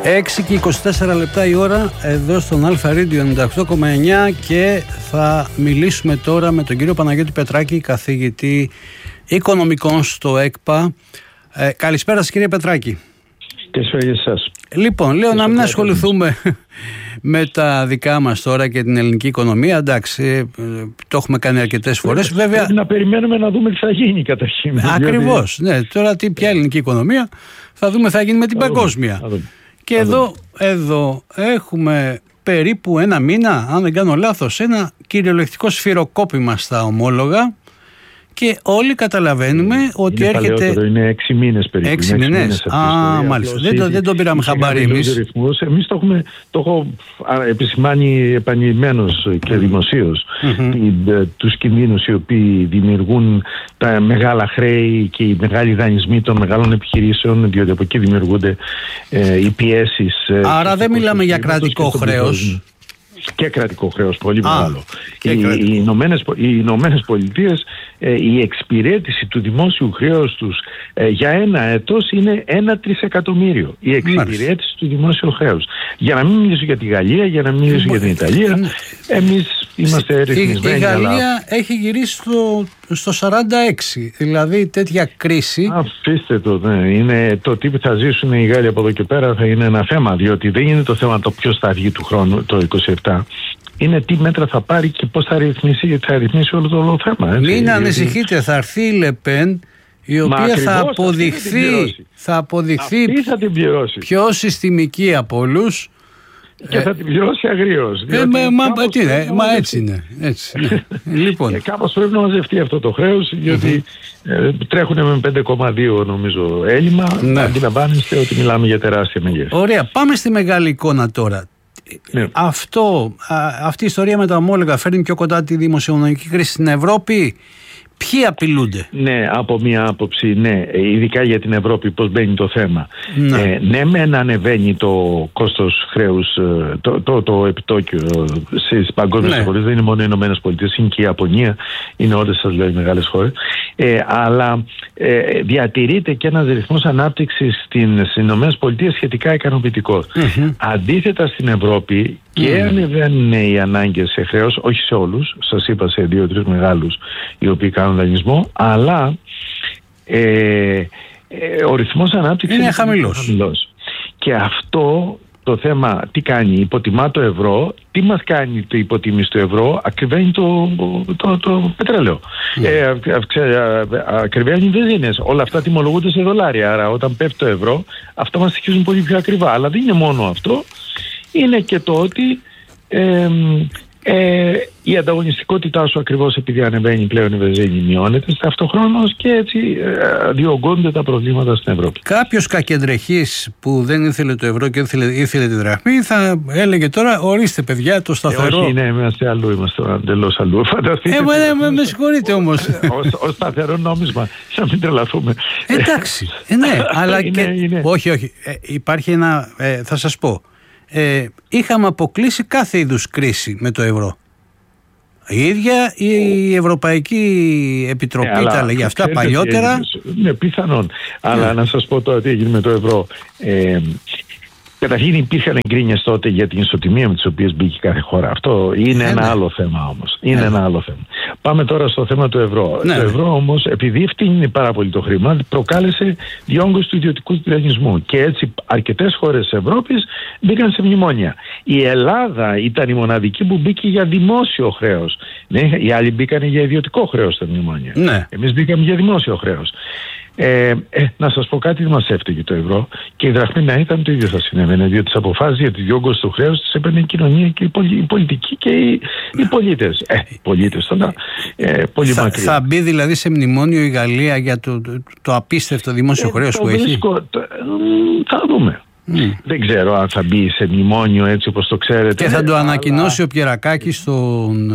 6 και 24 λεπτά η ώρα εδώ στον Αλφα Radio 98,9 και θα μιλήσουμε τώρα με τον κύριο Παναγιώτη Πετράκη, καθηγητή οικονομικών στο ΕΚΠΑ. Καλησπέρα σας κύριε Πετράκη. Καλησπέρα για εσάς. Λοιπόν, λέω να μην ασχοληθούμε με τα δικά μας τώρα και την ελληνική οικονομία. Εντάξει, το έχουμε κάνει αρκετές φορές. Βέβαια, πρέπει να περιμένουμε να δούμε τι θα γίνει καταρχήν. Ακριβώς. Ναι, τώρα ποια ελληνική οικονομία θα δούμε θα γίνει με την παγκόσμια. Και εδώ έχουμε περίπου ένα μήνα, αν δεν κάνω λάθος, ένα κυριολεκτικό σφυροκόπημα στα ομόλογα και όλοι καταλαβαίνουμε ότι έρχεται... Παλαιότερο, είναι 6 μήνες περίπου. 6 μήνες. Μάλιστα. Δεν το πήραμε χαμπάρι εμείς. Εμείς το έχω επισημάνει επανειλημμένως και δημοσίως τους κινδύνους οι οποίοι δημιουργούν τα μεγάλα χρέη και οι μεγάλοι δανεισμοί των μεγάλων επιχειρήσεων, διότι από εκεί δημιουργούνται οι πιέσεις. Άρα δεν μιλάμε για κρατικό χρέος. Και κρατικό χρέος, πολύ μεγάλο. Οι Ηνωμένες Πολιτείες, η εξυπηρέτηση του δημόσιου χρέους τους για ένα έτος είναι 1 τρισεκατομμύριο. Η εξυπηρέτηση του δημόσιου χρέους. Για να μην μιλήσω για τη Γαλλία, για να μην μιλήσω για την Ιταλία, εμείς είμαστε ρυθμισμένοι. Η Γαλλία έχει γυρίσει στο 46, δηλαδή τέτοια κρίση. Αφήστε το, ναι. Είναι το τι θα ζήσουν οι Γάλλοι από εδώ και πέρα θα είναι ένα θέμα, διότι δεν είναι το θέμα το ποιος θα βγει του χρόνου το 27. Είναι τι μέτρα θα πάρει και πώς θα ρυθμίσει, γιατί θα ρυθμίσει όλο το θέμα. Έτσι. Μην ανησυχείτε, θα έρθει η Λεπέν, η οποία θα αποδειχθεί πιο συστημική από όλους. Και θα την πληρώσει αγρίως. Έτσι είναι. Λοιπόν. Κάπως πρέπει να μαζευτεί αυτό το χρέος, διότι τρέχουν με 5,2 νομίζω έλλειμμα. Αντιλαμβάνεστε ότι μιλάμε για τεράστια μεγέθη. Ωραία, πάμε στη μεγάλη εικόνα τώρα. Ναι. Αυτή η ιστορία με τα ομόλογα φέρνει πιο κοντά τη δημοσιονομική κρίση στην Ευρώπη. Ποιοι απειλούνται? Ναι, από μία άποψη, ναι, ειδικά για την Ευρώπη, πώς μπαίνει το θέμα. Ναι, μεν ανεβαίνει το κόστος χρέους, το επιτόκιο στις παγκόσμιες χώρες, δεν είναι μόνο οι Ηνωμένες Πολιτείες, είναι και η Ιαπωνία, είναι όλες σας λέω οι μεγάλες χώρες. Αλλά διατηρείται και ένας ρυθμός ανάπτυξης στις Ηνωμένες Πολιτείες σχετικά ικανοποιητικός. Αντίθετα στην Ευρώπη, και ανεβαίνουν οι ανάγκες σε χρέος, όχι σε όλους, σας είπα σε 2-3 μεγάλους οι οποίοι κάνουν δανεισμό, αλλά ο ρυθμός ανάπτυξης είναι χαμηλός. Και αυτό το θέμα τι κάνει? Υποτιμά το ευρώ. Τι μας κάνει το υποτίμηση του ευρώ? Ακριβένει το πετρέλαιο. Ακριβένει οι βενζίνες. Όλα αυτά τιμολογούνται σε δολάρια. Άρα όταν πέφτει το ευρώ, αυτά μας στοιχίζουν πολύ πιο ακριβά. Αλλά δεν είναι μόνο αυτό. Είναι και το ότι η ανταγωνιστικότητά σου, ακριβώς επειδή ανεβαίνει πλέον η βενζίνη, μειώνεται ταυτοχρόνως και έτσι διωγγώνται τα προβλήματα στην Ευρώπη. Κάποιος κακεντρεχής που δεν ήθελε το ευρώ και ήθελε τη δραχμή θα έλεγε τώρα ορίστε παιδιά το σταθερό. Όχι, ναι, είμαστε αλλού, είμαστε εντελώς αλλού. Φανταστείτε. Με συγχωρείτε όμως. Ως σταθερό νόμισμα, να μην τρελαθούμε. Εντάξει, ναι, αλλά όχι, υπάρχει ένα, θα σας πω. Είχαμε αποκλείσει κάθε είδους κρίση με το ευρώ. Η ίδια η Ευρωπαϊκή Επιτροπή τα έλεγε αυτά παλιότερα. Ναι, πιθανόν. Αλλά να σας πω τώρα τι έγινε με το ευρώ. Καταρχήν υπήρχαν εγκρίνειες τότε για την ισοτιμία με τις οποίες μπήκε κάθε χώρα. Αυτό είναι ένα άλλο θέμα όμως. Ένα άλλο θέμα. Πάμε τώρα στο θέμα του ευρώ. Το ευρώ όμως, επειδή ευθύνει πάρα πολύ το χρήμα, προκάλεσε διόγκωση του ιδιωτικού δανεισμού. Και έτσι αρκετές χώρες της Ευρώπης μπήκαν σε μνημόνια. Η Ελλάδα ήταν η μοναδική που μπήκε για δημόσιο χρέος. Ναι, οι άλλοι μπήκαν για ιδιωτικό χρέος στα μνημόνια. Ναι. Εμείς μπήκαμε για δημόσιο χρέος. Να σας πω κάτι, δεν μας έφταιγε το ευρώ και η δραχμή να ήταν το ίδιο θα συνέβαινε, διότι τις αποφάσεις για τη διόγκωση του χρέους τις έπαιρνε η κοινωνία και η πολιτική και οι πολίτες. Πολίτες τώρα, πολύ μακριά. Θα μπει δηλαδή σε μνημόνιο η Γαλλία για το απίστευτο δημόσιο χρέος που έχει? Θα δούμε. Δεν ξέρω αν θα μπει σε μνημόνιο έτσι όπως το ξέρετε. Και θα το ανακοινώσει ο Πιερακάκης στον...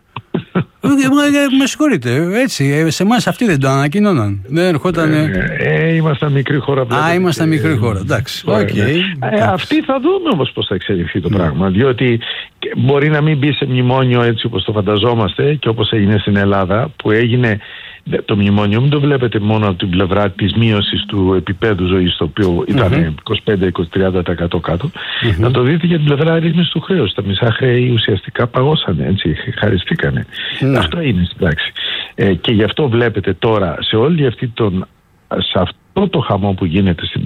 Με συγχωρείτε, έτσι. Σε εμάς αυτοί δεν το ανακοινώναν. Δεν ερχόταν. Ήμασταν μικρή χώρα πλέον. Ήμασταν μικρή χώρα, εντάξει. Αυτοί θα δούμε όμως πώς θα εξελιχθεί το πράγμα. Διότι μπορεί να μην μπει σε μνημόνιο έτσι όπως το φανταζόμαστε και όπως έγινε στην Ελλάδα, που έγινε το μνημόνιο μην το βλέπετε μόνο από την πλευρά της μείωσης του επίπεδου ζωής, το οποίο ήταν 25-30% κάτω. Να το δείτε για την πλευρά ρύθμισης του χρέους. Τα μισά χρέη ουσιαστικά παγώσανε, έτσι, χαριστήκανε. Αυτό είναι στην πράξη. Και γι' αυτό βλέπετε τώρα σε όλη αυτή σε αυτό το χαμό που γίνεται στην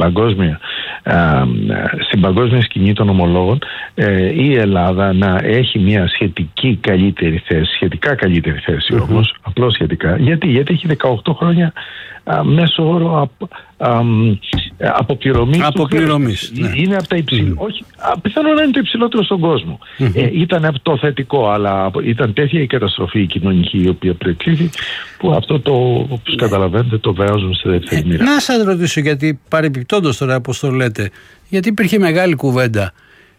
παγκόσμια σκηνή των ομολόγων, η Ελλάδα να έχει μια σχετικά καλύτερη θέση όμως, απλώς σχετικά. Γιατί έχει 18 χρόνια μέσο όρο αποπληρωμής. Ναι. Είναι από τα πιθανόν να είναι το υψηλότερο στον κόσμο. Ήταν από το θετικό, αλλά ήταν τέτοια η καταστροφή η κοινωνική η οποία προεκλήθη, που αυτό όπως καταλαβαίνετε το βάζουν στη δεύτερη μοίρα. Να σας ρωτήσω, γιατί παρεπιπτόντως τώρα όπως το λέτε, γιατί υπήρχε μεγάλη κουβέντα.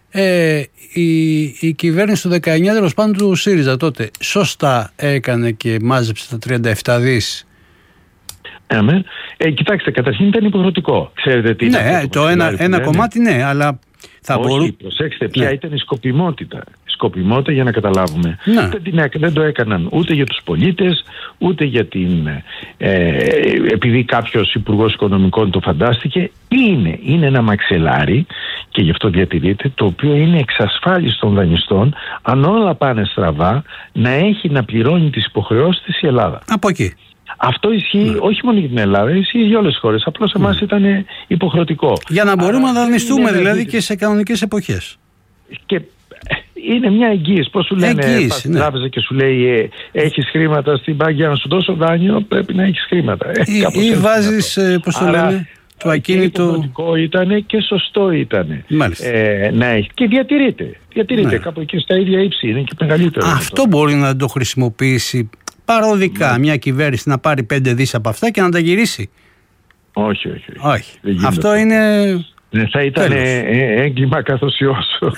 Η κυβέρνηση του 19, τέλος πάντων του ΣΥΡΙΖΑ τότε, σωστά έκανε και μάζεψε τα 37 δις. Κοιτάξτε, καταρχήν ήταν υποχρεωτικό. Ξέρετε τι ήταν. Ναι, το ένα κομμάτι, ναι, αλλά θα μπορούσε. Προσέξτε, ποια ήταν η σκοπιμότητα. Σκοπιμότητα, για να καταλάβουμε. Δεν το έκαναν ούτε για τους πολίτες, ούτε για επειδή κάποιος υπουργός οικονομικών το φαντάστηκε. Είναι ένα μαξελάρι, και γι' αυτό διατηρείται, το οποίο είναι εξασφάλιση των δανειστών, αν όλα πάνε στραβά, να πληρώνει τις υποχρεώσεις της η Ελλάδα. Από εκεί. Αυτό ισχύει όχι μόνο για την Ελλάδα, ισχύει για όλες τις χώρες. Απλώς εμάς ήταν υποχρεωτικό. Για να μπορούμε να δανειστούμε δηλαδή και σε κανονικές εποχές. Και είναι μια εγγύηση. Πώς σου λένε, πας στην τράπεζα και σου λέει έχεις χρήματα στην μπάνκ, για να σου δώσω δάνειο πρέπει να έχεις χρήματα. Ή βάζεις, πώς το λένε, το ακίνητο. Υποχρεωτικό ήταν και σωστό ήταν. Να έχει. Και διατηρείται κάπου εκεί στα ίδια ύψη. Είναι και μεγαλύτερο. Αυτό μπορεί να το χρησιμοποιήσει παροδικά μια κυβέρνηση, να πάρει 5 δις από αυτά και να τα γυρίσει. Όχι. Αυτό είναι. Θα ήταν έγκλημα καθοσιώσεως.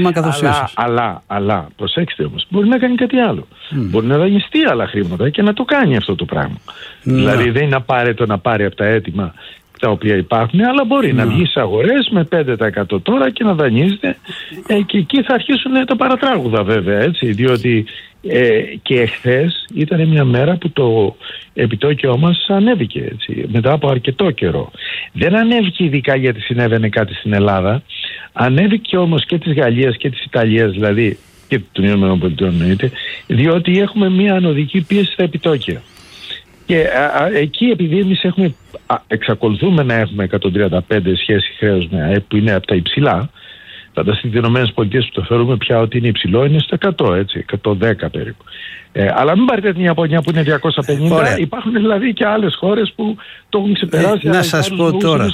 Αλλά προσέξτε όμως, μπορεί να κάνει κάτι άλλο. Μπορεί να δανειστεί άλλα χρήματα και να το κάνει αυτό το πράγμα. Δηλαδή δεν είναι απαραίτητο να πάρει από τα έτοιμα τα οποία υπάρχουν, αλλά μπορεί να βγει στις αγορές με 5% τώρα και να δανείζεται, και εκεί θα αρχίσουν τα παρατράγουδα βέβαια, έτσι, διότι και εχθές ήταν μια μέρα που το επιτόκιο μας ανέβηκε, έτσι, μετά από αρκετό καιρό. Δεν ανέβηκε ειδικά γιατί συνέβαινε κάτι στην Ελλάδα, ανέβηκε όμως και της Γαλλίας και της Ιταλίας, δηλαδή και των ΗΠΑ, διότι έχουμε μια ανωδική πίεση στα επιτόκια. Και εκεί, επειδή εμείς εξακολουθούμε να έχουμε 135 σχέση χρέους με ΑΕΠ, που είναι από τα υψηλά, φανταστείτε τις ΗΠΑ που το θεωρούμε πια ότι είναι υψηλό, είναι στο 100, έτσι, 110 περίπου. Αλλά μην πάρετε την Ιαπωνία που είναι 250, υπάρχουν δηλαδή και άλλες χώρες που το έχουν ξεπεράσει. Να σας πω τώρα,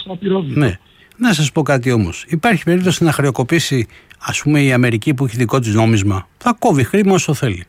να σας πω κάτι όμως. Υπάρχει περίπτωση να χρεοκοπήσει, ας πούμε, η Αμερική που έχει δικό της νόμισμα? Θα κόβει χρήμα όσο θέλει.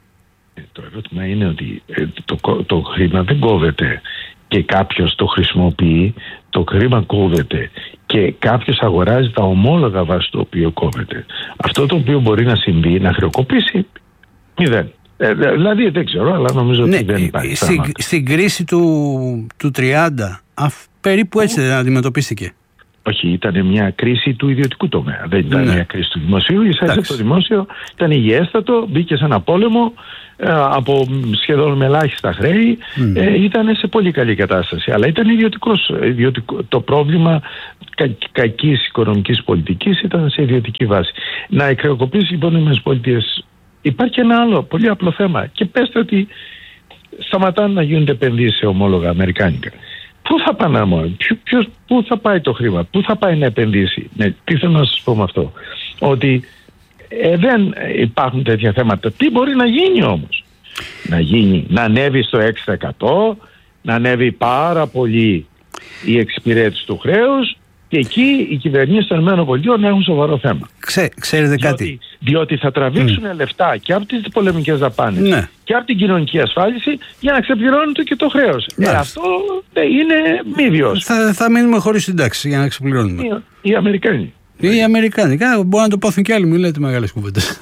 Το ερώτημα είναι ότι το χρήμα δεν κόβεται και κάποιος το χρησιμοποιεί, το χρήμα κόβεται και κάποιος αγοράζει τα ομόλογα βάσει το οποίο κόβεται. Αυτό το οποίο μπορεί να συμβεί, να χρεοκοπήσει, 0. Δηλαδή δεν ξέρω, αλλά νομίζω ότι δεν υπάρχει. Στην κρίση του 30 περίπου έτσι δεν αντιμετωπίστηκε? Όχι, ήταν μια κρίση του ιδιωτικού τομέα. Δεν ήταν μια κρίση του δημοσίου. Το δημόσιο ήταν υγιέστατο, μπήκε σε ένα πόλεμο από σχεδόν με ελάχιστα χρέη. Ήταν σε πολύ καλή κατάσταση. Αλλά ήταν ιδιωτικό. Το πρόβλημα κακής οικονομικής πολιτικής ήταν σε ιδιωτική βάση. Να εκχρεοκοπήσει λοιπόν οι ΗΠΑ. Υπάρχει ένα άλλο πολύ απλό θέμα. Και πέστε ότι σταματάνε να γίνονται επενδύσεις σε ομόλογα αμερικάνικα. Πού θα πάνε μόνο, πού θα πάει το χρήμα, πού θα πάει να επενδύσει? Τι θέλω να σας πω με αυτό? Ότι δεν υπάρχουν τέτοια θέματα. Τι μπορεί να γίνει όμως? Να ανέβει στο 6%, να ανέβει πάρα πολύ η εξυπηρέτηση του χρέους, και εκεί οι κυβερνήσεις των ΗΠΑ να έχουν σοβαρό θέμα. Ξέρετε κάτι? Διότι θα τραβήξουν λεφτά και από τις πολεμικές δαπάνες και από την κοινωνική ασφάλιση για να ξεπληρώνεται και το χρέος. Αυτό είναι μη βιώσιμο. Θα μείνουμε χωρίς συντάξη για να ξεπληρώνουμε. Οι Αμερικάνοι. Οι Αμερικάνοι. Μπορεί να το πάθουν κι άλλοι, μην λέτε μεγάλες κουβέντες.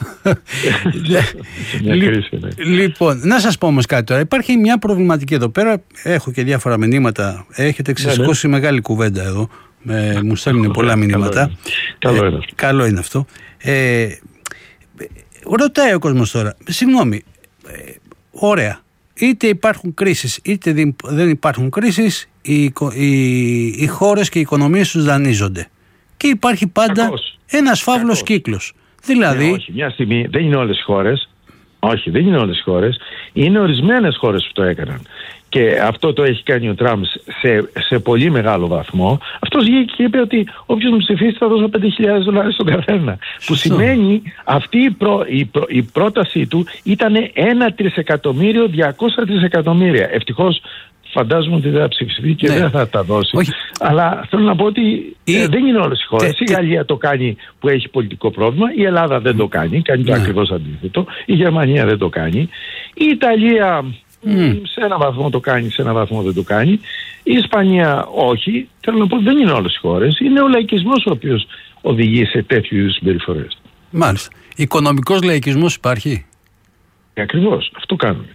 Λοιπόν, να σας πω όμως κάτι τώρα. Υπάρχει μια προβληματική εδώ πέρα. Έχω και διάφορα μηνύματα. Έχετε ξεσηκώσει μεγάλη κουβέντα εδώ. Μου στέλνουν πολλά μηνύματα. Καλό είναι αυτό. Ρωτάει ο κόσμος τώρα, συγγνώμη, ωραία, είτε υπάρχουν κρίσεις είτε δεν υπάρχουν κρίσεις, οι χώρες και οι οικονομίες τους δανείζονται. Και υπάρχει πάντα ένας φαύλος κύκλος. Δηλαδή... όχι, μια στιγμή δεν είναι όλες οι χώρες. Όχι, δεν είναι όλες οι χώρες. Είναι ορισμένες χώρες που το έκαναν. Και αυτό το έχει κάνει ο Τραμπ σε πολύ μεγάλο βαθμό. Αυτός βγήκε και είπε ότι όποιος μου ψηφίσει θα δώσω $5.000 στον καθένα. Που σημαίνει αυτή η πρότασή του ήταν 1.200.000.000. Ευτυχώς φαντάζομαι ότι δεν θα ψηφιστεί και δεν θα τα δώσει. Όχι. Αλλά θέλω να πω ότι δεν είναι όλες οι χώρες. Η Γαλλία το κάνει που έχει πολιτικό πρόβλημα. Η Ελλάδα δεν το κάνει. Κάνει το ακριβώς αντίθετο. Η Γερμανία δεν το κάνει. Η Ιταλία σε ένα βαθμό το κάνει, σε ένα βαθμό δεν το κάνει. Η Ισπανία όχι. Θέλω να πω ότι δεν είναι όλες οι χώρες. Είναι ο λαϊκισμός ο οποίος οδηγεί σε τέτοιου είδους συμπεριφορές. Μάλιστα. Οικονομικός λαϊκισμός υπάρχει? Ακριβώς. Αυτό κάνουμε.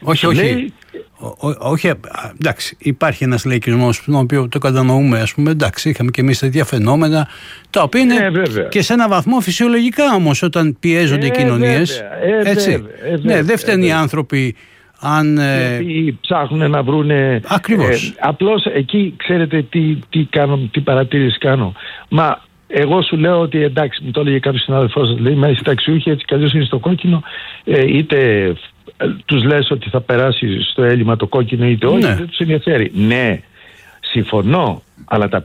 Όχι, εντάξει, υπάρχει ένας λαϊκισμός τον οποίο το κατανοούμε, ας πούμε, εντάξει, είχαμε και εμείς τέτοια φαινόμενα τα οποία είναι και σε ένα βαθμό φυσιολογικά όμως όταν πιέζονται οι κοινωνίες, έτσι, δεν φταίνουν οι άνθρωποι αν... ψάχνουν να βρούνε... Ακριβώς. Απλώς εκεί ξέρετε τι παρατήρηση κάνω. Μα εγώ σου λέω ότι εντάξει, μου το έλεγε κάποιος συνάδελφός σας, λέει, μα οι συνταξιούχοι έτσι κι αλλιώς είναι στο κόκκινο, είτε τους λες ότι θα περάσει στο έλλειμμα το κόκκινο είτε όχι, δεν τους ενδιαφέρει. Ναι, συμφωνώ, αλλά τα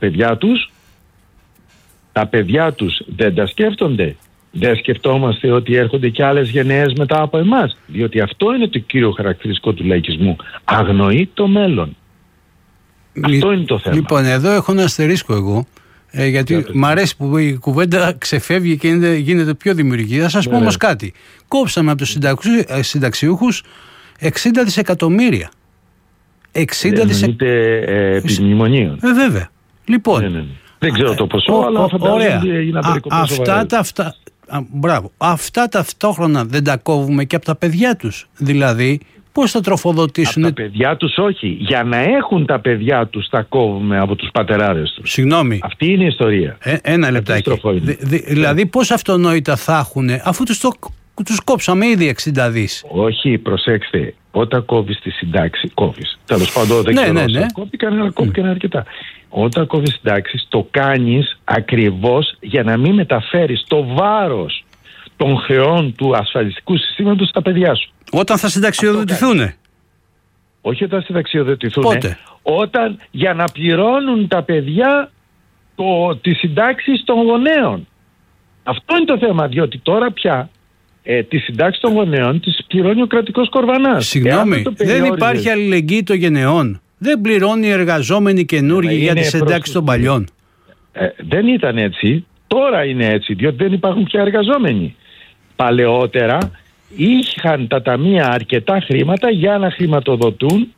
παιδιά τους δεν τα σκέφτονται. Δεν σκεφτόμαστε ότι έρχονται και άλλες γενναίες μετά από εμάς, διότι αυτό είναι το κύριο χαρακτηριστικό του λαϊκισμού. Αγνοεί το μέλλον. Αυτό είναι το θέμα. Λοιπόν, εδώ έχω ένα αστερίσκο εγώ, γιατί μ' αρέσει που η κουβέντα ξεφεύγει και γίνεται πιο δημιουργική. Θα σας πω όμως κάτι. Κόψαμε από τους συνταξιούχους 60 δισεκατομμύρια. 60 δισεκατομμύρια. Επί μνημονίων. Βέβαια. Λοιπόν. Δεν ξέρω το ποσό, αλλά φαντάζομαι ότι έγιναν περικοπές σοβαρές. Μπράβο. Αυτά ταυτόχρονα δεν τα κόβουμε και από τα παιδιά τους? Δηλαδή, πώς θα τροφοδοτήσουν? Από τα παιδιά τους όχι. Για να έχουν τα παιδιά τους τα κόβουμε από τους πατεράδες τους. Συγγνώμη. Αυτή είναι η ιστορία. Ένα λεπτάκι. Δηλαδή πώς αυτονόητα θα έχουν, αφού τους κόψαμε ήδη 60 δις. Όχι, προσέξτε. Όταν κόβεις τη συντάξη, κόβεις. Τέλος πάντων δεν ξέρω. Κόβηκαν αρκετά. Όταν κόβεις συντάξεις, το κάνεις ακριβώς για να μην μεταφέρεις το βάρος των χρεών του ασφαλιστικού συστήματος στα παιδιά σου. Όταν θα συνταξιοδοτηθούν? Όχι όταν συνταξιοδοτηθούν. Πότε? Όταν για να πληρώνουν τα παιδιά τις συντάξεις των γονέων. Αυτό είναι το θέμα, διότι τώρα πια τις συντάξεις των γονέων τις πληρώνει ο κρατικός κορβανάς. Συγγνώμη, δεν υπάρχει αλληλεγγύη των γενεών? Δεν πληρώνει οι εργαζόμενοι καινούργοι για τις συντάξεις των παλιών? Δεν ήταν έτσι. Τώρα είναι έτσι, διότι δεν υπάρχουν πια εργαζόμενοι. Παλαιότερα είχαν τα ταμεία αρκετά χρήματα για να χρηματοδοτούν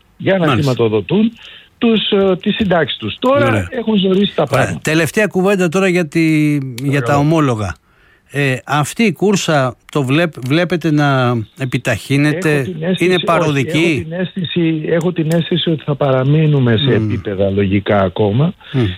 τις συντάξεις τους. Τώρα έχουν ζωρίσει τα πράγματα. Τελευταία κουβέντα τώρα για τα ομόλογα. Αυτή η κούρσα βλέπετε να επιταχύνεται? Είναι παροδική? Έχω την αίσθηση ότι θα παραμείνουμε σε επίπεδα λογικά ακόμα.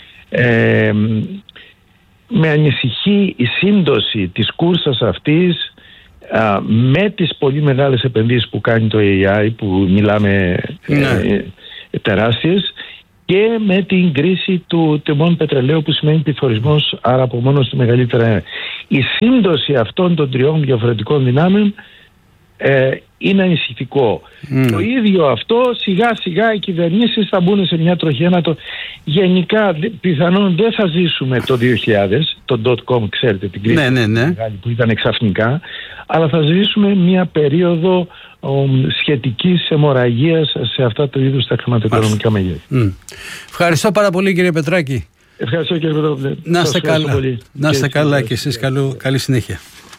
Με ανησυχεί η σύμπτωση της κούρσας αυτής με τις πολύ μεγάλες επενδύσεις που κάνει το AI, που μιλάμε τεράστιες, και με την κρίση του τιμών πετρελαίου που σημαίνει πληθωρισμός, άρα από μόνο στη μεγαλύτερα. Η σύμπτωση αυτών των τριών διαφορετικών δυνάμεων είναι ανησυχητικό. Το ίδιο αυτό, σιγά σιγά οι κυβερνήσεις θα μπουν σε μια τροχιά. Γενικά πιθανόν δεν θα ζήσουμε το 2000, το .com, ξέρετε, την κρίση μεγάλη που ήταν ξαφνικά, αλλά θα ζήσουμε μια περίοδο σχετικής αιμορραγίας σε αυτά το είδους τα χρηματοοικονομικά μεγέθη. Ευχαριστώ πάρα πολύ, κύριε Πετράκη. Ευχαριστώ, κύριε Πετράκη. Να είστε καλά. Να είστε καλά και εσείς. Καλή συνέχεια.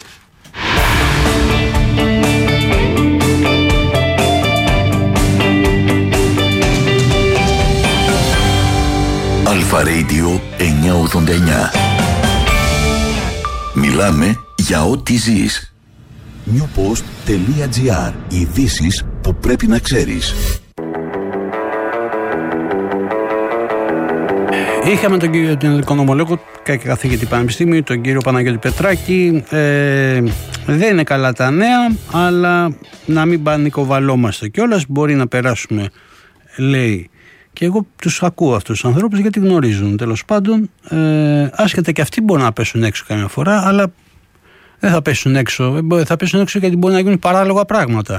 Αλφα Radio 989. Μιλάμε για ό,τι ζεις. newpost.gr. Ειδήσεις που πρέπει να ξέρεις. Είχαμε τον οικονομολόγο και καθηγητή πανεπιστήμιου, τον κύριο Παναγιώτη Πετράκη. Δεν είναι καλά τα νέα, αλλά να μην πανικοβαλόμαστε κιόλας. Μπορεί να περάσουμε, λέει. Και εγώ τους ακούω αυτούς τους ανθρώπους γιατί γνωρίζουν. Τέλος πάντων, άσχετα και αυτοί μπορούν να πέσουν έξω καμιά φορά, αλλά δεν θα πέσουν έξω. Θα πέσουν έξω γιατί μπορεί να γίνουν παράλογα πράγματα.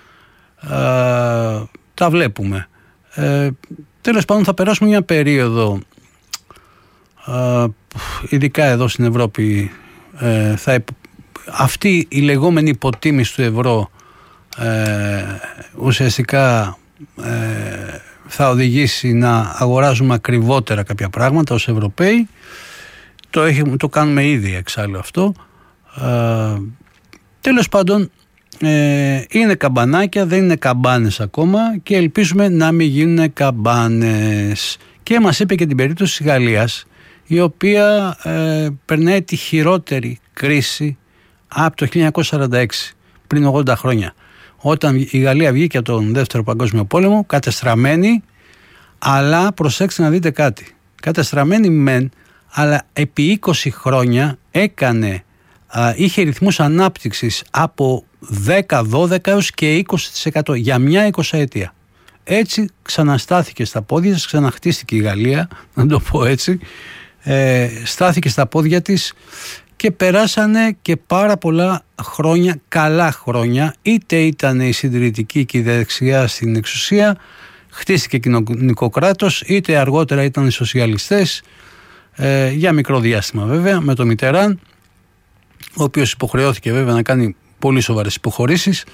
Τα βλέπουμε. Τέλος πάντων, θα περάσουμε μια περίοδο, ειδικά εδώ στην Ευρώπη, αυτή η λεγόμενη υποτίμηση του ευρώ ουσιαστικά θα οδηγήσει να αγοράζουμε ακριβότερα κάποια πράγματα ως Ευρωπαίοι. Το κάνουμε ήδη εξάλλου αυτό. Τέλος πάντων, είναι καμπανάκια, δεν είναι καμπάνες ακόμα και ελπίζουμε να μην γίνουν καμπάνες. Και μας είπε και την περίπτωση της Γαλλίας, η οποία περνάει τη χειρότερη κρίση από το 1946, πριν 80 χρόνια. Όταν η Γαλλία βγήκε από τον Δεύτερο Παγκόσμιο Πόλεμο, κατεστραμμένη, αλλά προσέξτε να δείτε κάτι. Κατεστραμμένη μεν, αλλά επί 20 χρόνια είχε ρυθμούς ανάπτυξης από 10, 12 έως και 20% για μια 20ετία. Έτσι ξαναστάθηκε στα πόδια της, ξαναχτίστηκε η Γαλλία, να το πω έτσι, στάθηκε στα πόδια της και περάσανε και πάρα πολλά χρόνια, καλά χρόνια, είτε ήταν η συντηρητική και η δεξιά στην εξουσία, χτίστηκε κοινωνικό κράτος, είτε αργότερα ήταν οι σοσιαλιστές, για μικρό διάστημα βέβαια, με το Μιτεράν, ο οποίος υποχρεώθηκε βέβαια να κάνει πολύ σοβαρές υποχωρήσεις.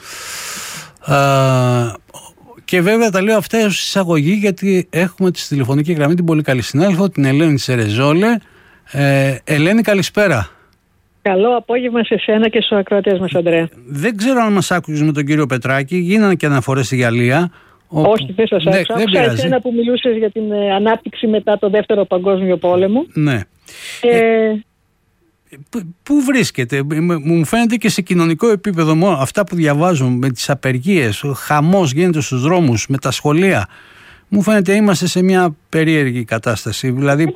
Και βέβαια τα λέω αυτά ως εισαγωγή, γιατί έχουμε στη τηλεφωνική γραμμή την πολύ καλή συνάδελφο, την Ελένη Τσερεζόλε. Ελένη, καλησπέρα. Καλό απόγευμα σε σένα και στους ακροατές μας, Ανδρέα. Δεν ξέρω αν μας άκουσες με τον κύριο Πετράκη, γίνανε και αναφορές στη Γαλλία. Όχι, δεν σας άκουσα. Άκουσα εσένα που μιλούσες για την ανάπτυξη μετά το Δεύτερο Παγκόσμιο Πόλεμο. Ναι. Πού βρίσκεται? Μου φαίνεται και σε κοινωνικό επίπεδο, αυτά που διαβάζω με τις απεργίες, ο χαμός γίνεται στους δρόμους, με τα σχολεία. Μου φαίνεται είμαστε σε μια περίεργη κατάσταση. Δηλαδή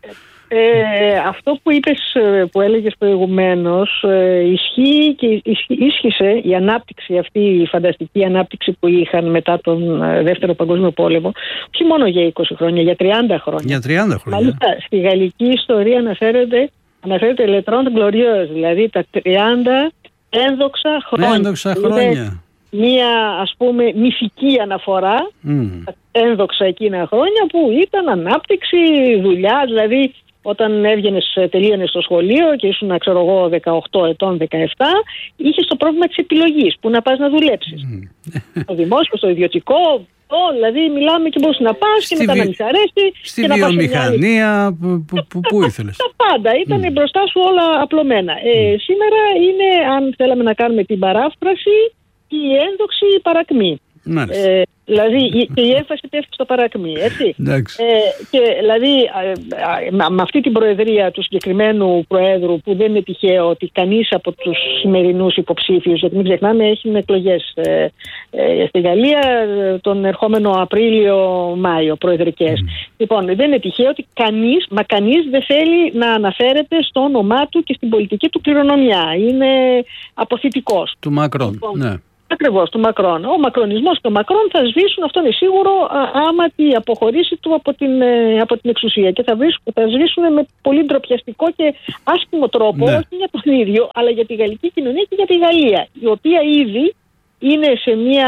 αυτό που είπες, που έλεγες προηγουμένως, ισχύει και ίσχυσε η ανάπτυξη αυτή, η φανταστική ανάπτυξη που είχαν μετά τον Δεύτερο Παγκόσμιο Πόλεμο, όχι μόνο για 20 χρόνια, για 30 χρόνια. Για 30 χρόνια. Μάλιστα, στη γαλλική ιστορία αναφέρεται les 30 glorieuses, δηλαδή τα 30 ένδοξα χρόνια. Ένδοξα χρόνια. Μία, ας πούμε, μυθική αναφορά, ένδοξα εκείνα χρόνια που ήταν ανάπτυξη, δουλειά, δηλαδή όταν τελείωνες στο σχολείο και ήσουν, ξέρω εγώ, 18 ετών, 17, είχες το πρόβλημα της επιλογής, που να πας να δουλέψεις. Στο δημόσιο, στο ιδιωτικό, δηλαδή μιλάμε και μπορείς να πας και μετά να μην σ' αρέσει. Στη βιομηχανία, που ήθελες. Τα πάντα, ήταν μπροστά σου όλα απλωμένα. Σήμερα είναι, αν θέλαμε να κάνουμε την παράφραση, η ένδοξη παρακμή. Δηλαδή και η έμφαση πέφτει στο παρακμή, έτσι. Και δηλαδή με αυτή την προεδρία του συγκεκριμένου προέδρου, που δεν είναι τυχαίο ότι κανείς από τους σημερινούς υποψήφιους, γιατί μην ξεχνάμε έχουν εκλογές στη Γαλλία τον ερχόμενο Απρίλιο-Μάιο, προεδρικές. Λοιπόν, δεν είναι τυχαίο ότι κανείς δεν θέλει να αναφέρεται στο όνομά του και στην πολιτική του κληρονομιά. Είναι αποθητικός. Του Μακρόν, ναι. Ακριβώς, του Μακρόν. Ο μακρονισμός και ο Μακρόν θα σβήσουν, αυτό είναι σίγουρο, άμα τη αποχωρήσει του από την εξουσία. Και θα σβήσουν με πολύ ντροπιαστικό και άσχημο τρόπο, όχι για τον ίδιο, αλλά για τη γαλλική κοινωνία και για τη Γαλλία, η οποία ήδη είναι σε μια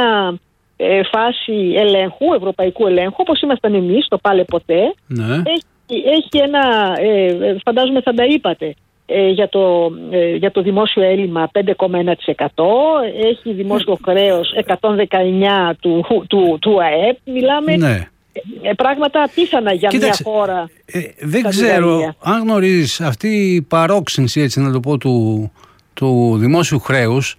φάση ελέγχου, ευρωπαϊκού ελέγχου, όπως ήμασταν εμείς, το πάλε ποτέ. Ναι. Έχει ένα, φαντάζομαι θα τα είπατε, για το δημόσιο έλλειμμα 5,1%, έχει δημόσιο χρέος 119 του ΑΕΠ, μιλάμε πράγματα απίθανα για μια χώρα. Δεν ξέρω αν γνωρίζεις αυτή η παρόξενση, έτσι να το πω, του δημόσιου χρέους,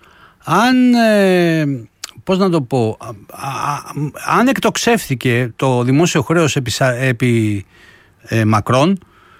πώς να το πω, αν εκτοξεύθηκε το δημόσιο χρέος επί Μακρόν,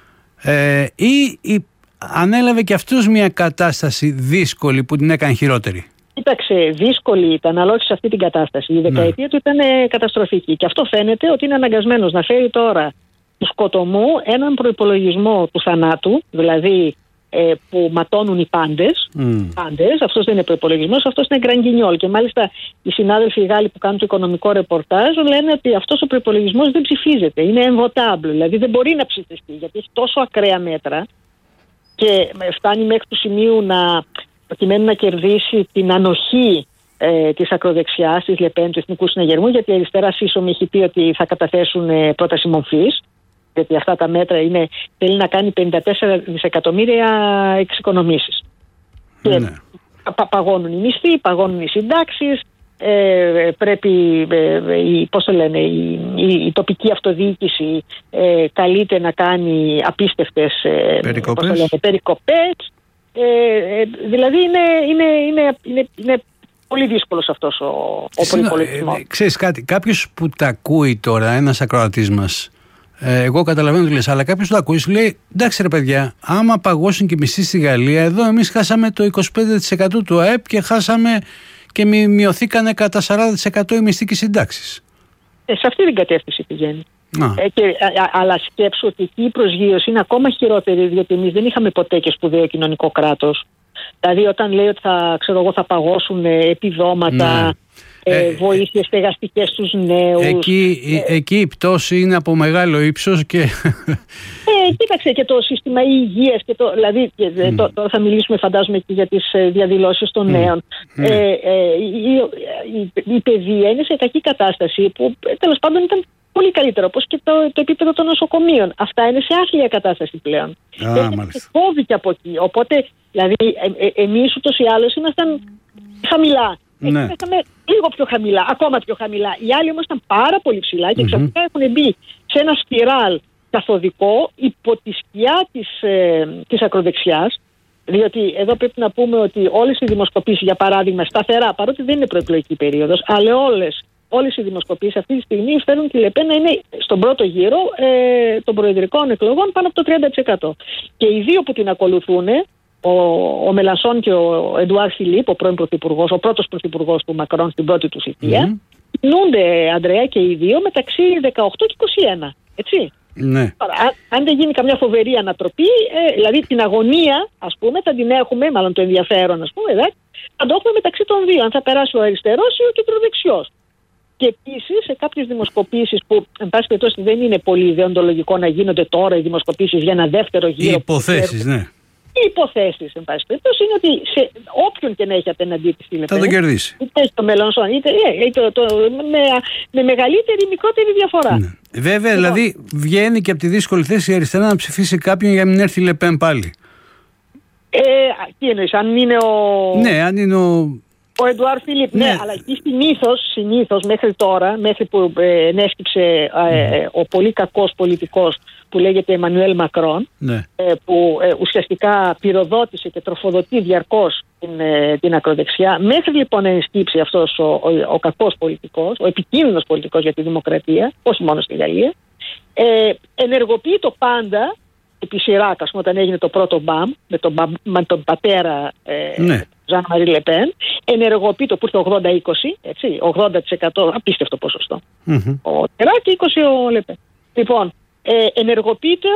ή ανέλαβε και αυτός μια κατάσταση δύσκολη που την έκανε χειρότερη. Κοίταξε, δύσκολη ήταν, αλλά όχι σε αυτή την κατάσταση. Η δεκαετία του ήταν καταστροφική. Και αυτό φαίνεται ότι είναι αναγκασμένος να φέρει τώρα του σκοτωμού έναν προϋπολογισμό του θανάτου, δηλαδή που ματώνουν οι πάντες. Αυτός δεν είναι προϋπολογισμός, αυτός είναι γκρανγκινιόλ. Και μάλιστα οι συνάδελφοι οι Γάλλοι που κάνουν το οικονομικό ρεπορτάζ λένε ότι αυτός ο προϋπολογισμός δεν ψηφίζεται. Είναι εμβοτάμπλο, δηλαδή δεν μπορεί να ψηφιστεί γιατί έχει τόσο ακραία μέτρα και φτάνει μέχρι του σημείου προκειμένου να κερδίσει την ανοχή της ακροδεξιάς, της Λεπέν, του Εθνικού Συναγερμού, γιατί η αριστερά σύσσωμη έχει πει ότι θα καταθέσουν πρόταση μομφής, γιατί αυτά τα μέτρα θέλει να κάνει 54 δισεκατομμύρια εξοικονομήσεις. Και παγώνουν οι μισθοί, παγώνουν οι συντάξεις, πρέπει η τοπική αυτοδιοίκηση καλείται να κάνει απίστευτες περικοπές. Δηλαδή είναι πολύ δύσκολος αυτός ο προϋπολογισμός. Ξέρεις κάτι, κάποιος που τα ακούει τώρα, ένας ακροατής μας, εγώ καταλαβαίνω τι λες, αλλά κάποιος που τα ακούει σου λέει εντάξει ρε παιδιά, άμα παγώσουν και μισθοί στη Γαλλία, εδώ εμείς χάσαμε το 25% του ΑΕΠ και χάσαμε και μειωθήκανε κατά 40% οι μισθοί και οι συντάξεις. Σε αυτή την κατεύθυνση πηγαίνει. Αλλά σκέψου ότι εκεί η προσγείωση είναι ακόμα χειρότερη, διότι εμείς δεν είχαμε ποτέ και σπουδαίο κοινωνικό κράτος. Δηλαδή όταν λέει ότι θα παγώσουν επιδόματα, βοήθειες στεγαστικές στους νέους. Εκεί η πτώση είναι από μεγάλο ύψος και... Κοίταξε και το σύστημα υγείας και δηλαδή τώρα θα μιλήσουμε φαντάζομαι και για τις διαδηλώσεις των νέων. Η παιδεία είναι σε κακή κατάσταση που τέλος πάντων ήταν πολύ καλύτερο, όπως και το επίπεδο των νοσοκομείων. Αυτά είναι σε άθλια κατάσταση πλέον. Κόβει και από εκεί. Οπότε, δηλαδή, εμείς ούτως ή άλλως ήμασταν χαμηλά. Ήμασταν λίγο πιο χαμηλά, ακόμα πιο χαμηλά. Οι άλλοι όμως ήταν πάρα πολύ ψηλά και ξαφνικά έχουν μπει σε ένα σπιράλ καθοδικό υπό τη σκιά της ακροδεξιάς. Διότι εδώ πρέπει να πούμε ότι όλες οι δημοσκοπήσεις, για παράδειγμα, σταθερά, παρότι δεν είναι προεκλογική περίοδος, αλλά όλες οι δημοσκοπήσεις αυτή τη στιγμή φέρνουν τη Λεπέν να είναι στον πρώτο γύρο των προεδρικών εκλογών πάνω από το 30%. Και οι δύο που την ακολουθούν, ο Μελανσόν και ο Εντουάρ Φιλίπ, ο πρώην πρωθυπουργός, ο πρώτος πρωθυπουργός του Μακρόν στην πρώτη του θητεία, κινούνται, Ανδρέα, και οι δύο μεταξύ 18 και 21. Έτσι. Ναι. Αν δεν γίνει καμιά φοβερή ανατροπή, δηλαδή την αγωνία, ας πούμε, θα την έχουμε, μάλλον το ενδιαφέρον, ας πούμε, θα το έχουμε μεταξύ των δύο. Αν θα περάσει ο αριστερός ή ο κεντροδεξιός. Και επίσης σε κάποιες δημοσκοπήσεις που, εν πάση περιπτώσει, δεν είναι πολύ ιδεοντολογικό να γίνονται τώρα οι δημοσκοπήσεις για ένα δεύτερο γύρο. Οι υποθέσεις, ναι. Οι υποθέσεις, εν πάση περιπτώσει, είναι ότι σε όποιον και να έχει απέναντί της τη Λεπέν, θα τον κερδίσει. Είτε στο Μελανσόν, είτε με μεγαλύτερη ή μικρότερη διαφορά. Ναι. Βέβαια, δηλαδή βγαίνει και από τη δύσκολη θέση η αριστερά να ψηφίσει κάποιον για να μην έρθει η Λεπέν πάλι. Τι εννοείς, αν είναι Ναι, αν είναι ο Εντουάρ Φιλίπ, ναι, αλλά εκεί συνήθως μέχρι τώρα, μέχρι που ενέσκυψε ο πολύ κακός πολιτικός που λέγεται Εμμανουέλ Μακρόν, που ουσιαστικά πυροδότησε και τροφοδοτεί διαρκώς την ακροδεξιά, μέχρι λοιπόν να ενσκύψει αυτός ο κακός πολιτικός, ο επικίνδυνος πολιτικός για τη δημοκρατία, όχι μόνο στη Γαλλία, ενεργοποιεί το πάντα επί Σιράκ, ας πούμε, όταν έγινε το πρώτο μπαμ με τον πατέρα Ζαν Μαρί Λεπέν, ενεργοποιεί το που ήρθε 80-20, έτσι, 80% απίστευτο ποσοστό ο Σιράκ και 20% ο Λεπέν. Λοιπόν, ενεργοποιείται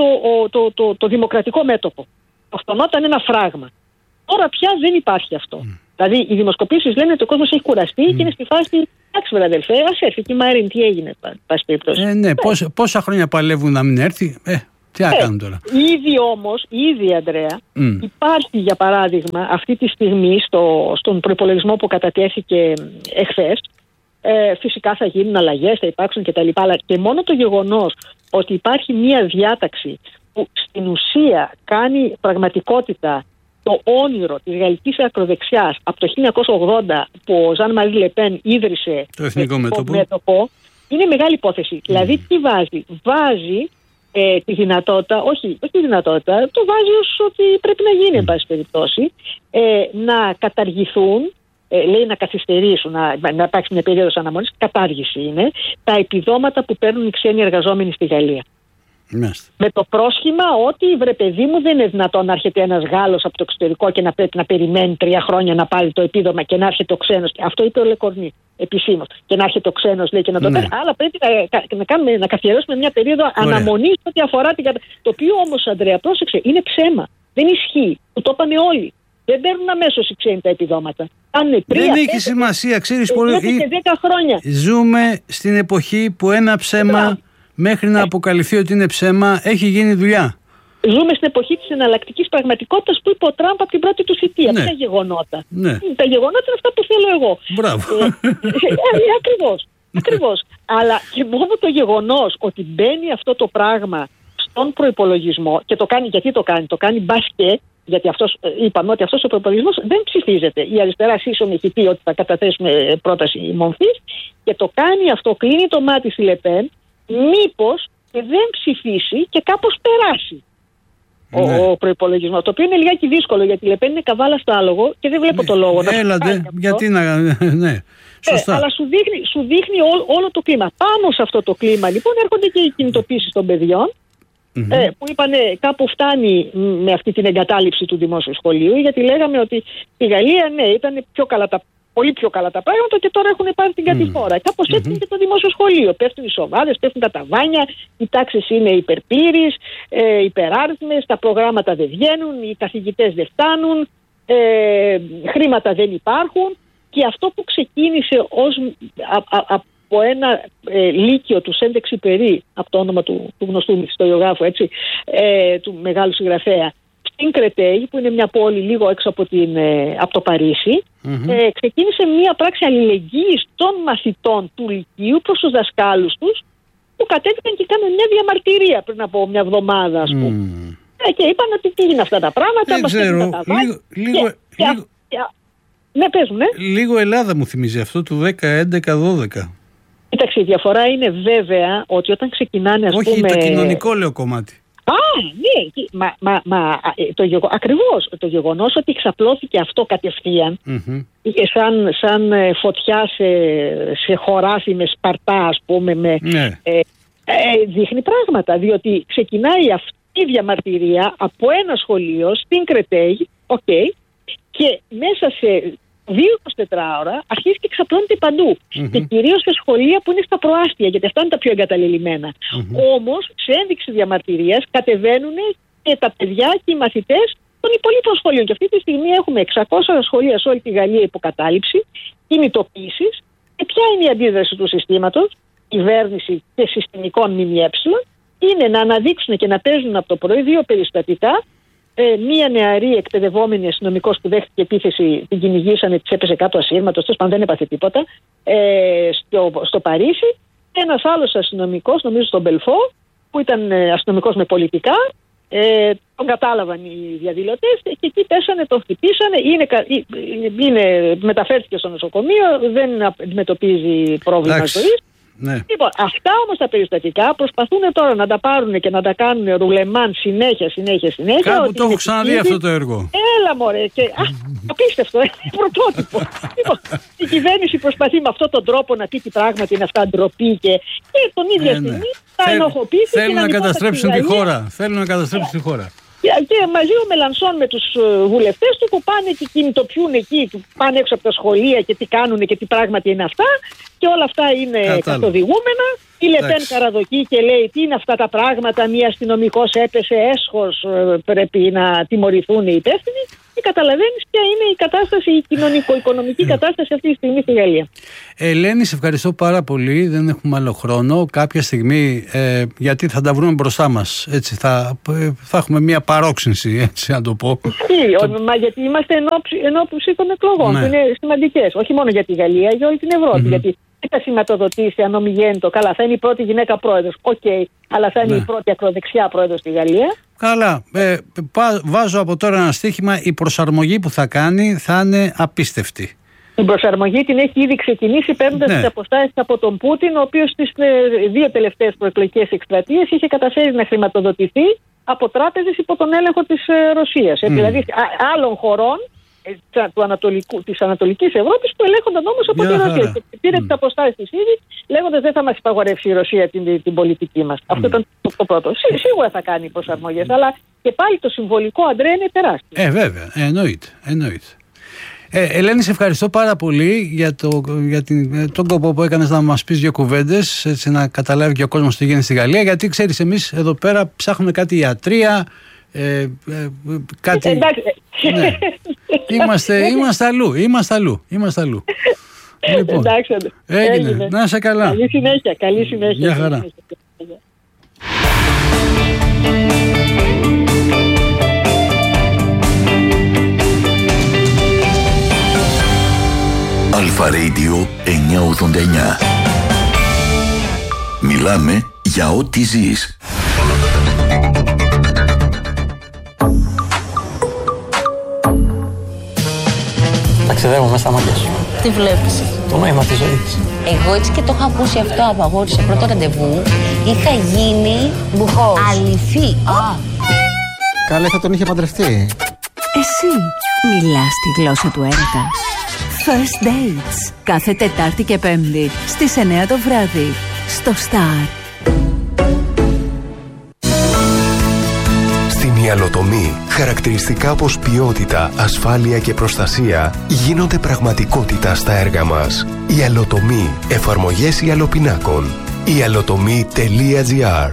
το δημοκρατικό μέτωπο. Αυτονόταν ένα φράγμα. Τώρα πια δεν υπάρχει αυτό. Δηλαδή οι δημοσκοπήσεις λένε ότι ο κόσμος έχει κουραστεί και είναι στη φάση, εντάξει βρε αδελφέ, ας έρθει και η Μαρίν, τι έγινε, πάση περιπτώσει. Ναι, πόσα χρόνια παλεύουν να μην έρθει, τι να κάνουν τώρα. Ήδη, Ανδρέα, υπάρχει για παράδειγμα αυτή τη στιγμή στον προϋπολογισμό που κατατέθηκε εχθές, φυσικά θα γίνουν αλλαγές, θα υπάρξουν κτλ. Αλλά και μόνο το γεγονός ότι υπάρχει μία διάταξη που στην ουσία κάνει πραγματικότητα το όνειρο της γαλλικής ακροδεξιάς από το 1980 που ο Ζαν Μαρί Λεπέν ίδρυσε το εθνικό μέτωπο, είναι μεγάλη υπόθεση. Δηλαδή τι βάζει? Βάζει τη δυνατότητα, όχι τη δυνατότητα, το βάζει ως ότι πρέπει να γίνει εν πάση περιπτώσει, να καταργηθούν, λέει να καθυστερήσουν, να υπάρξει μια περίοδος αναμονής, κατάργηση είναι, τα επιδόματα που παίρνουν οι ξένοι εργαζόμενοι στη Γαλλία. Με το πρόσχημα ότι, βρε παιδί μου, δεν είναι δυνατόν να έρχεται ένας Γάλλος από το εξωτερικό και να πρέπει να περιμένει 3 χρόνια να πάρει το επίδομα και να έρχεται ο ξένος. Αυτό είπε ο Λεκορνή επισήμως. Και να έρχεται ο ξένος, λέει, και να το παίρνει. Αλλά πρέπει να καθιερώσουμε μια περίοδο αναμονής ό,τι αφορά την κατάσταση. Το οποίο όμως, Ανδρέα, πρόσεξε, είναι ψέμα. Δεν ισχύει. Το είπανε όλοι. Δεν παίρνουν αμέσως οι ξένοι τα επιδόματα. Δεν έχει σημασία, ξέρεις πολύ. Και 10 χρόνια. Ζούμε στην εποχή που ένα ψέμα, μέχρι να αποκαλυφθεί ότι είναι ψέμα, έχει γίνει δουλειά. Ζούμε στην εποχή της εναλλακτικής πραγματικότητας που είπε ο Τραμπ από την πρώτη του θητεία. Τα γεγονότα. Τα γεγονότα είναι αυτά που θέλω εγώ. Μπράβο. Ακριβώς. Αλλά και μόνο το γεγονός ότι μπαίνει αυτό το πράγμα στον προϋπολογισμό και το κάνει, γιατί το κάνει μπάσκετ. Γιατί είπαμε ότι αυτός ο προϋπολογισμός δεν ψηφίζεται. Η αριστερά σύσσωμη έχει πει ότι θα καταθέσουμε πρόταση μομφής και το κάνει αυτό, κλείνει το μάτι στη Λεπέν, μήπως δεν ψηφίσει και κάπως περάσει ο προϋπολογισμός. Το οποίο είναι λιγάκι δύσκολο, γιατί η Λεπέν είναι καβάλα στο άλογο και δεν βλέπω το λόγο να έλατε, γιατί να... Ναι. Σωστά. Αλλά σου δείχνει όλο το κλίμα. Πάνω σε αυτό το κλίμα λοιπόν έρχονται και οι κινητοποίησεις των παιδιών. Που είπανε κάπου φτάνει με αυτή την εγκατάλειψη του δημόσιου σχολείου, γιατί λέγαμε ότι στη Γαλλία ήταν πολύ πιο καλά τα πράγματα και τώρα έχουν πάρει την κατηφόρα. Κάπως έτσι είναι και το δημόσιο σχολείο. Πέφτουν οι σοβάδες, πέφτουν τα ταβάνια, οι τάξεις είναι υπερπλήρεις, υπεράριθμες, τα προγράμματα δεν βγαίνουν, οι καθηγητές δεν φτάνουν, χρήματα δεν υπάρχουν και αυτό που ξεκίνησε από ένα λύκειο του Σεντεξιπερί, από το όνομα του γνωστού μυθιστοριογράφου, του μεγάλου συγγραφέα, στην Κρετέη, που είναι μια πόλη λίγο έξω από το Παρίσι, ξεκίνησε μια πράξη αλληλεγγύης των μαθητών του λυκείου προς τους δασκάλους τους, που κατέβηκαν και κάνουν μια διαμαρτυρία πριν από μια εβδομάδα, ας πούμε. Και είπαν ότι τι είναι αυτά τα πράγματα, δεν ξέρω, ναι, πες μου, ναι. Λίγο Ελλάδα μου θυμίζει αυτό του 10-11-12. Κοίταξε, η διαφορά είναι βέβαια ότι όταν ξεκινάνε, ας πούμε... Όχι, το κοινωνικό λέω κομμάτι. Ναι, ακριβώς. Το γεγονός ότι εξαπλώθηκε αυτό κατευθείαν, σαν φωτιά σε χωράφι με Σπαρτά, ας πούμε, δείχνει πράγματα. Διότι ξεκινάει αυτή η διαμαρτυρία από ένα σχολείο στην Κρετέη, και μέσα σε 2-24 ώρα αρχίζει και εξαπλώνεται παντού. Και κυρίως σε σχολεία που είναι στα προάστια, γιατί αυτά είναι τα πιο εγκαταλελειμμένα. Όμως, σε ένδειξη διαμαρτυρίας κατεβαίνουν και τα παιδιά και οι μαθητές των υπολείπων σχολείων. Και αυτή τη στιγμή έχουμε 600 σχολεία σε όλη τη Γαλλία υποκατάληψη, κινητοποίησεις. Και ποια είναι η αντίδραση του συστήματος, κυβέρνηση και συστημικών ΜΜΕ, είναι να αναδείξουν και να παίζουν από το πρωί 2 περιστατικά. Μία νεαρή εκπαιδευόμενη αστυνομικός που δέχτηκε επίθεση, την κυνηγήσανε, της έπεσε κάτω ασύρματος, τέλος πάντων δεν έπαθε τίποτα, στο Παρίσι. Ένας άλλος αστυνομικός, νομίζω στον Μπελφό, που ήταν αστυνομικός με πολιτικά, τον κατάλαβαν οι διαδηλωτές και εκεί πέσανε, τον χτυπήσανε, μεταφέρθηκε στο νοσοκομείο, δεν αντιμετωπίζει πρόβλημα ζωής. Ναι. Λοιπόν, αυτά όμως τα περιστατικά προσπαθούν τώρα να τα πάρουν και να τα κάνουν ρουλεμάν συνέχεια. Κάπου το έχω ξαναδεί αυτό το έργο. Έλα μωρέ, και απίστευτο, πρωτότυπο. Λοιπόν, η κυβέρνηση προσπαθεί με αυτόν τον τρόπο να πει τι πράγματι είναι αυτά ντροπή και τον ίδια στιγμή θα ενοχοποιήσει. Θέλουν να καταστρέψουν τη χώρα. Θέλουν να καταστρέψουν τη χώρα. Και μαζί ο Μελανσόν με τους βουλευτές του που πάνε και κινητοποιούν εκεί, πάνε έξω από τα σχολεία και τι κάνουν και τι πράγματι είναι αυτά και όλα αυτά είναι καθοδηγούμενα. Η Λεπέν καραδοκεί και λέει τι είναι αυτά τα πράγματα, μία αστυνομικός έπεσε έσχος, πρέπει να τιμωρηθούν οι υπεύθυνοι. Και καταλαβαίνεις ποια είναι η κατάσταση, η κοινωνικο-οικονομική κατάσταση αυτή τη στιγμή στη Γαλλία. Ελένη, σε ευχαριστώ πάρα πολύ. Δεν έχουμε άλλο χρόνο. Κάποια στιγμή, γιατί θα τα βρούμε μπροστά μας. Έτσι, θα έχουμε μια παρόξυνση, έτσι να το πω. Μα γιατί είμαστε ενώπιση των εκλογών, που είναι σημαντικές. Όχι μόνο για τη Γαλλία, για όλη την Ευρώπη. Γιατί θα σηματοδοτήσει αν ομιγέννητο. Καλά, θα είναι η πρώτη γυναίκα πρόεδρος. Αλλά θα είναι η πρώτη ακροδεξιά πρόεδρος στη Γαλλία. Καλά. Βάζω από τώρα ένα στοίχημα. Η προσαρμογή που θα κάνει θα είναι απίστευτη. Την προσαρμογή την έχει ήδη ξεκινήσει παίρνοντας τις αποστάσεις από τον Πούτιν, ο οποίος στις 2 τελευταίες προεκλογικές εκστρατείες είχε καταφέρει να χρηματοδοτηθεί από τράπεζες υπό τον έλεγχο της Ρωσίας. Δηλαδή άλλων χωρών της Ανατολικής Ευρώπης που ελέγχονταν όμως από τη Ρωσία. Και πήρε τις αποστάσεις της ήδη, λέγοντας δεν θα μας υπαγορεύσει η Ρωσία την πολιτική μας. Αυτό ήταν το πρώτο. Σίγουρα θα κάνει προσαρμογές, αλλά και πάλι το συμβολικό, Αντρέα, είναι τεράστιο. Βέβαια, εννοείται. Ελένη, σε ευχαριστώ πάρα πολύ για τον κόπο που έκανες να μας πεις 2 κουβέντες, έτσι να καταλάβει και ο κόσμος τι γίνεται στη Γαλλία. Γιατί ξέρεις, εμείς εδώ πέρα ψάχνουμε κάτι ιατρία, κάτι. Εντάξει. Ναι. Είμαστε αλλού. Λοιπόν, εντάξει, έγινε. Να είσαι καλά. Καλή συνέχεια. Γεια χαρά. Αλφα Radio 989. Μιλάμε για ό,τι ζεις. Ταξιδεύω μέσα στα μάτια σου. Τι βλέπεις? Το νόημα της ζωής. Εγώ έτσι και το είχα ακούσει αυτό από αγόρι σε πρώτο ραντεβού. Είχα γίνει μπουχός. Αληθή. Καλέ, θα τον είχε παντρευτεί. Εσύ μιλάς τη γλώσσα του έρωτα. First Dates. Κάθε Τετάρτη και Πέμπτη στις 9 το βράδυ. Στο Star. Στην Ιαλοτομή, χαρακτηριστικά όπως ποιότητα, ασφάλεια και προστασία γίνονται πραγματικότητα στα έργα μας. Ιαλοτομή. Εφαρμογές ιαλοπινάκων. ialotomy.gr.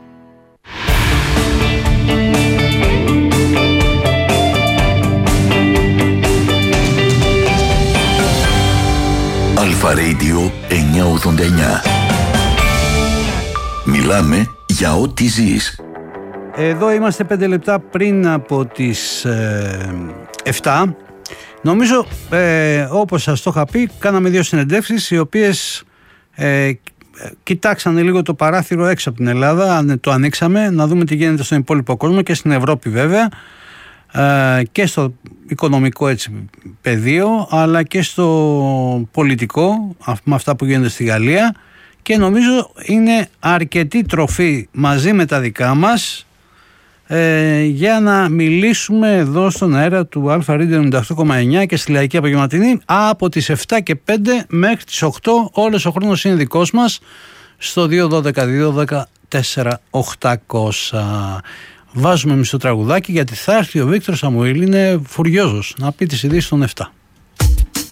Αλφα Radio 989. Μιλάμε για ό,τι ζεις. Εδώ είμαστε 5 λεπτά πριν από τις 7. Νομίζω, όπως σας το είχα πει, κάναμε 2 συνεντεύξεις οι οποίες κοιτάξανε λίγο το παράθυρο έξω από την Ελλάδα. Αν το ανοίξαμε, να δούμε τι γίνεται στον υπόλοιπο κόσμο και στην Ευρώπη βέβαια, και στο οικονομικό πεδίο, αλλά και στο πολιτικό, με αυτά που γίνονται στη Γαλλία, και νομίζω είναι αρκετή τροφή μαζί με τα δικά μας για να μιλήσουμε εδώ στον αέρα του Αλφα Radio 98,9 και στη Λαϊκή Απογευματινή από τις 7 και 5 μέχρι τις 8. Όλος ο χρόνος είναι δικός μας στο 212-214-800. Βάζουμε εμείς το τραγουδάκι γιατί θα έρθει ο Βίκτορ Σαμουήλ, είναι φουριόζος να πει τις ειδήσεις των 7.